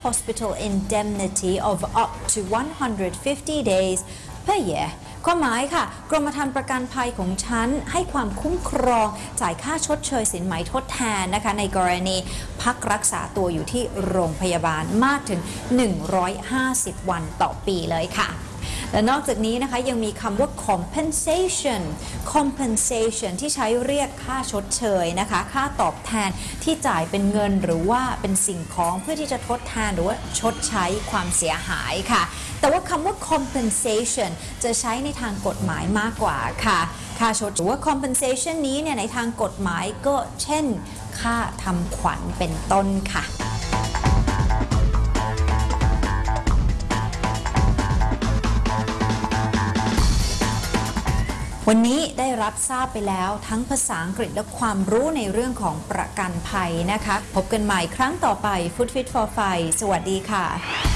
hospital indemnity of up to 150 days per year ความหมายค่ะกรมธรรม์ประกันภัยของฉันให้ความคุ้มครองจ่ายค่าชดเชยสินไหมทดแทนนะคะในกรณีพักรักษาตัวอยู่ที่โรงพยาบาลมากถึง150วันต่อปีเลยค่ะและนอกจากนี้นะคะยังมีคำว่า compensation ที่ใช้เรียกค่าชดเชยนะคะค่าตอบแทนที่จ่ายเป็นเงินหรือว่าเป็นสิ่งของเพื่อที่จะทดแทนหรือว่าชดใช้ความเสียหายค่ะแต่ว่าคำว่า compensation จะใช้ในทางกฎหมายมากกว่าค่ะค่าชดหรือว่า compensation นี้เนี่ยในทางกฎหมายก็เช่นค่าทำขวัญเป็นต้นค่ะวันนี้ได้รับทราบไปแล้วทั้งภาษาอังกฤษและความรู้ในเรื่องของประกันภัยนะคะพบกันใหม่ครั้งต่อไป Food Fit for Fight สวัสดีค่ะ